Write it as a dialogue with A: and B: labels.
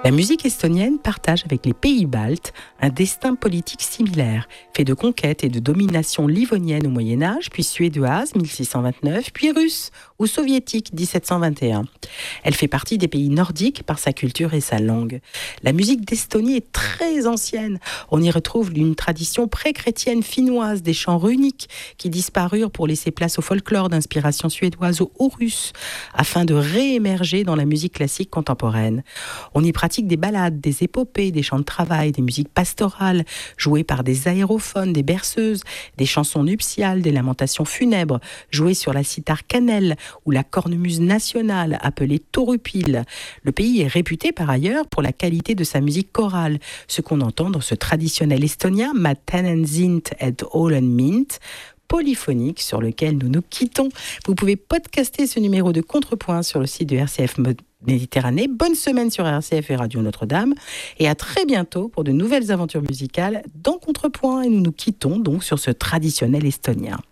A: La musique estonienne partage avec les pays baltes un destin politique similaire, fait de conquêtes et de domination livonienne au Moyen-Âge, puis suédoise 1629, puis russe ou soviétique 1721. Elle fait partie des pays nordiques par sa culture et sa langue. La musique d'Estonie est très ancienne. On y retrouve une tradition pré-chrétienne finnoise des chants runiques qui disparurent pour laisser place au folklore d'inspiration suédoise ou russe, afin de réémerger dans la musique classique contemporaine. On y pratique des ballades, des épopées, des chants de travail, des musiques pastorales, jouées par des aérophones, des berceuses, des chansons nuptiales, des lamentations funèbres, jouées sur la cithare cannelle ou la cornemuse nationale, appelée torupil. Le pays est réputé par ailleurs pour la qualité de sa musique chorale, ce qu'on entend dans ce traditionnel estonien « Matanen sind et olen mint », polyphonique sur lequel nous nous quittons. Vous pouvez podcaster ce numéro de Contrepoint sur le site de RCF Méditerranée. Bonne semaine sur RCF et Radio Notre-Dame et à très bientôt pour de nouvelles aventures musicales dans Contrepoint. Et nous nous quittons donc sur ce traditionnel estonien.